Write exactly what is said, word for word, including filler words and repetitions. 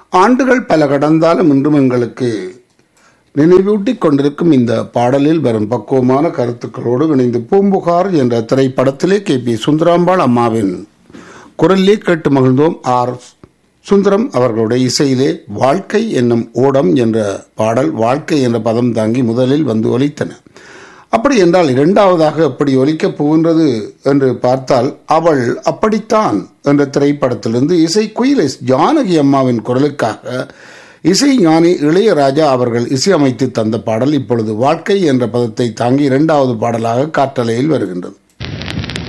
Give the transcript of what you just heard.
ஆண்டுகள் பல கடந்தாலும் இன்றும் எங்களுக்கு நினைவூட்டிக் கொண்டிருக்கும் இந்த பாடலில் வரும் பக்குவமான கருத்துக்களோடு இணைந்து பூம்புகார் என்ற திரைப்படத்திலே கே பி சுந்தராம்பாள் அம்மாவின் குரலிலே கேட்டு மகிழ்ந்தோம். ஆர் சுந்தரம் அவர்களுடைய இசையிலே வாழ்க்கை என்னும் ஓடம் என்ற பாடல் வாழ்க்கை என்ற பதம் தாங்கி முதலில் வந்து ஒலித்தன. அப்படி என்றால் இரண்டாவதாக எப்படி ஒலிக்கப் போகின்றது என்று பார்த்தால் அவள் அப்படித்தான் என்ற திரைப்படத்திலிருந்து இசை குயில் எஸ் ஜானகி அம்மாவின் குரலுக்காக இசை ஞானி இளையராஜா அவர்கள் இசையமைத்து தந்த பாடல் இப்பொழுது வாழ்க்கை என்ற பதத்தை தாங்கி இரண்டாவது பாடலாக காற்றலையில் வருகின்றது.